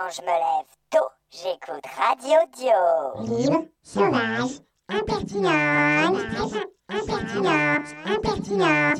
Quand je me lève tôt, j'écoute Radio Dio. Libre, sauvage, impertinent, impertinent, impertinent.